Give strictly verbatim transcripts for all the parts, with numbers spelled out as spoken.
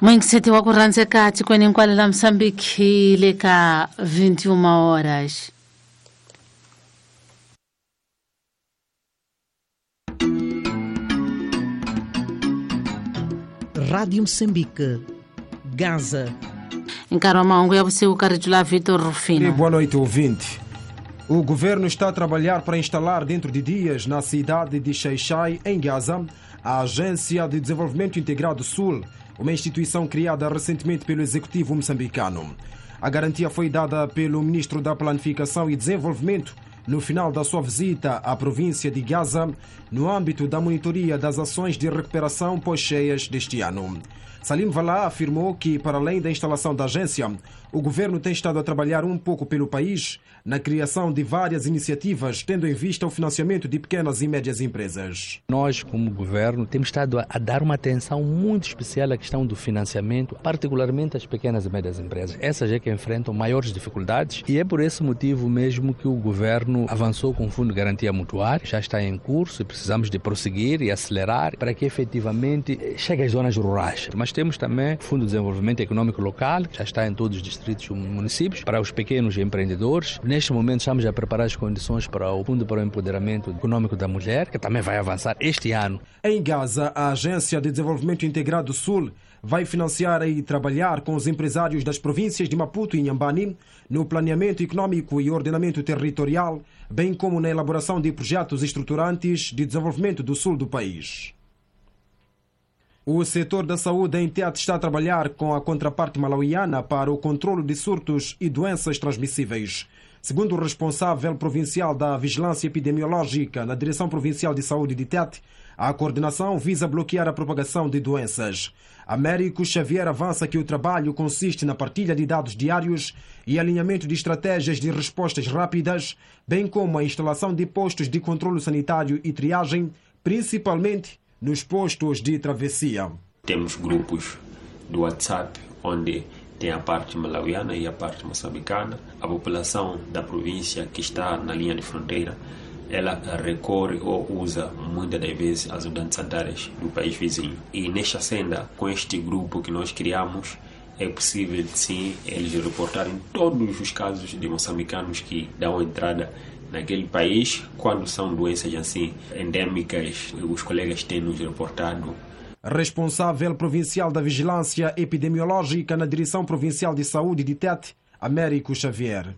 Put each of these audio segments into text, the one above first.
Mwingi sete wa kuranze kati kwenye Nkwale la Msambiki leka vinte e uma horas. Rádio Moçambique, Gaza. Encaro maungo ya você o Carlos Vitor Rufino. E boa noite, ouvinte. O governo está a trabalhar para instalar dentro de dias na cidade de Xai-Xai, em Gaza, a Agência de Desenvolvimento Integrado Sul, uma instituição criada recentemente pelo executivo moçambicano. A garantia foi dada pelo ministro da Planificação e Desenvolvimento no final da sua visita à província de Gaza, no âmbito da monitoria das ações de recuperação pós-cheias deste ano. Salim Valá afirmou que, para além da instalação da agência, o governo tem estado a trabalhar um pouco pelo país na criação de várias iniciativas, tendo em vista o financiamento de pequenas e médias empresas. Nós, como governo, temos estado a dar uma atenção muito especial à questão do financiamento, particularmente às pequenas e médias empresas. Essas é que enfrentam maiores dificuldades e é por esse motivo mesmo que o governo avançou com o Fundo de Garantia Mutuária, já está em curso e precisamos de prosseguir e acelerar para que efetivamente chegue às zonas rurais. Mas temos também o Fundo de Desenvolvimento Econômico Local, que já está em todos os distritos e municípios, para os pequenos empreendedores. Neste momento estamos a preparar as condições para o Fundo para o Empoderamento Econômico da Mulher, que também vai avançar este ano. Em Gaza, a Agência de Desenvolvimento Integrado Sul vai financiar e trabalhar com os empresários das províncias de Maputo e Inhambane no planeamento econômico e ordenamento territorial, bem como na elaboração de projetos estruturantes de desenvolvimento do sul do país. O setor da saúde em Tete está a trabalhar com a contraparte malauiana para o controlo de surtos e doenças transmissíveis. Segundo o responsável provincial da Vigilância Epidemiológica na Direção Provincial de Saúde de Tete, a coordenação visa bloquear a propagação de doenças. Américo Xavier avança que o trabalho consiste na partilha de dados diários e alinhamento de estratégias de respostas rápidas, bem como a instalação de postos de controlo sanitário e triagem, principalmente nos postos de travessia. Temos grupos do WhatsApp onde tem a parte malauiana e a parte moçambicana. A população da província que está na linha de fronteira, ela recorre ou usa muitas das vezes as unidades sanitárias do país vizinho. E nesta senda, com este grupo que nós criamos, é possível sim eles reportarem todos os casos de moçambicanos que dão entrada naquele país. Quando são doenças assim endêmicas, os colegas têm nos reportado. Responsável provincial da Vigilância Epidemiológica na Direção Provincial de Saúde de Tete, Américo Xavier.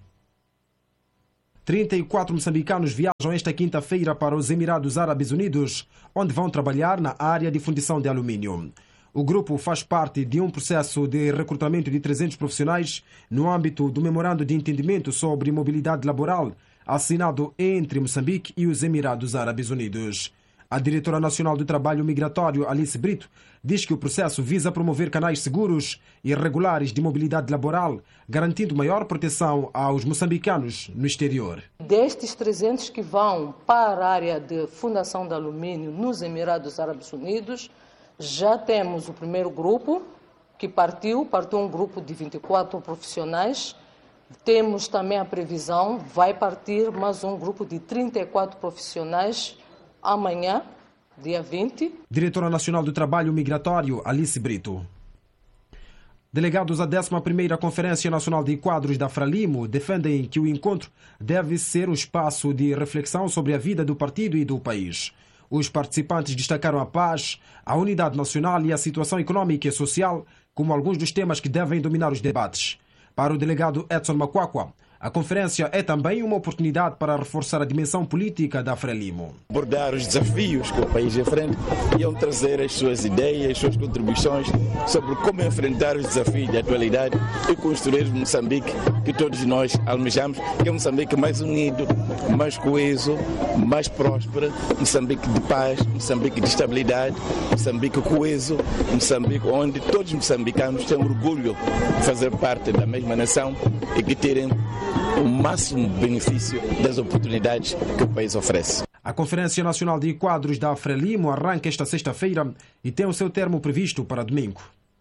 trinta e quatro moçambicanos viajam esta quinta-feira para os Emirados Árabes Unidos, onde vão trabalhar na área de fundição de alumínio. O grupo faz parte de um processo de recrutamento de trezentos profissionais no âmbito do Memorando de Entendimento sobre Mobilidade Laboral, assinado entre Moçambique e os Emirados Árabes Unidos. A diretora nacional do Trabalho Migratório, Alice Brito, diz que o processo visa promover canais seguros e regulares de mobilidade laboral, garantindo maior proteção aos moçambicanos no exterior. Destes trezentos que vão para a área de fundação de alumínio nos Emirados Árabes Unidos, já temos o primeiro grupo que partiu, partiu um grupo de vinte e quatro profissionais. Temos também a previsão, vai partir mais um grupo de trinta e quatro profissionais amanhã, dia vinte. Diretora Nacional do Trabalho Migratório, Alice Brito. Delegados à décima primeira Conferência Nacional de Quadros da Frelimo defendem que o encontro deve ser um espaço de reflexão sobre a vida do partido e do país. Os participantes destacaram a paz, a unidade nacional e a situação econômica e social como alguns dos temas que devem dominar os debates. Para o delegado Edson Macuacua, a conferência é também uma oportunidade para reforçar a dimensão política da Frelimo. Abordar os desafios que o país enfrenta e iam trazer as suas ideias, as suas contribuições sobre como enfrentar os desafios da atualidade e construir o Moçambique que todos nós almejamos, que é um Moçambique mais unido, mais coeso, mais próspero, Moçambique de paz, Moçambique de estabilidade, Moçambique coeso, Moçambique onde todos os moçambicanos têm orgulho de fazer parte da mesma nação e que terem o máximo benefício das oportunidades que o país oferece. A Conferência Nacional de Quadros da Frelimo arranca esta sexta-feira e tem o seu termo previsto para domingo.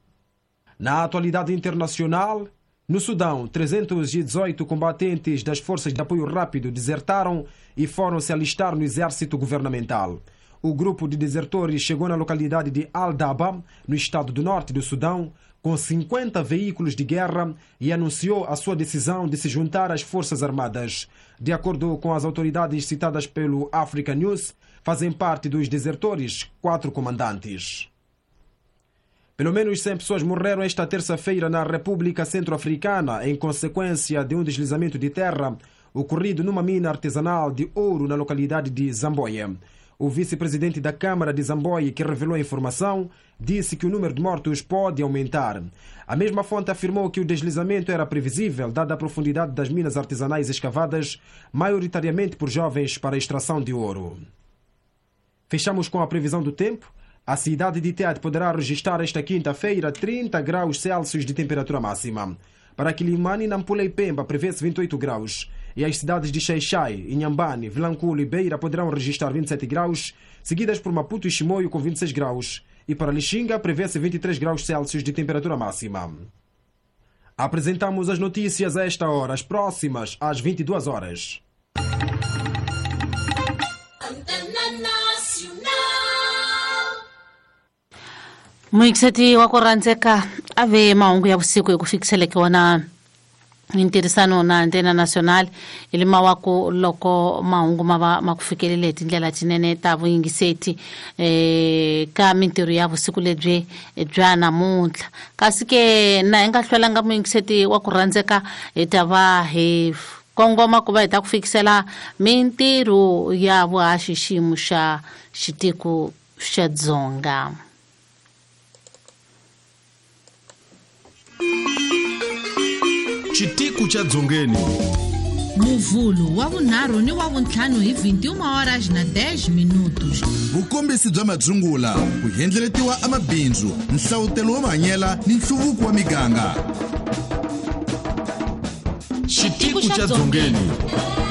Na atualidade internacional, no Sudão, trezentos e dezoito combatentes das Forças de Apoio Rápido desertaram e foram se alistar no exército governamental. O grupo de desertores chegou na localidade de Al-Daba, no estado do norte do Sudão, com cinquenta veículos de guerra e anunciou a sua decisão de se juntar às Forças Armadas. De acordo com as autoridades citadas pelo Africa News, fazem parte dos desertores quatro comandantes. Pelo menos cem pessoas morreram esta terça-feira na República Centro-Africana em consequência de um deslizamento de terra ocorrido numa mina artesanal de ouro na localidade de Zamboia. O vice-presidente da Câmara de Zamboia, que revelou a informação, disse que o número de mortos pode aumentar. A mesma fonte afirmou que o deslizamento era previsível, dada a profundidade das minas artesanais escavadas, maioritariamente por jovens para a extração de ouro. Fechamos com a previsão do tempo. A cidade de Tete poderá registrar esta quinta-feira trinta graus Celsius de temperatura máxima. Para Quilimane e Nampula e Pemba prevê-se vinte e oito graus. E as cidades de Xai-Xai, Inhambane, Vilanculo e Beira poderão registrar vinte e sete graus, seguidas por Maputo e Chimoio com vinte e seis graus. E para Lixinga prevê-se vinte e três graus Celsius de temperatura máxima. Apresentamos as notícias a esta hora, as próximas às vinte e duas horas. Mwikiseti wako ranzeka ave maungu ya usiku ya kufikiselekewa na ntirhisano na Antena Nacional ili mawako loko maungu mava makufikelele tindlela tinene ta vuyingiseti e, ka mintirho ya vusiku lebyi bya namuntlha kasi ke na hi nga hlwelanga mwingiseti wa ku rhandzeka hi ta va hi kongoma ku va hi ta ku fikisela mintirho ya vuhaxiximo xa xitiko xa Dzonga. Xitico cha Dzongeni. Muvulo wa vunharhu ni wa vuntlhanu hi vinte e uma horas na dez minutos. Vukombisi bya madzungula ku hendleletiwa amabindzu, nhlawutelo wa mahanyela ni nhluvuko wa miganga. Xitico cha Dzongeni.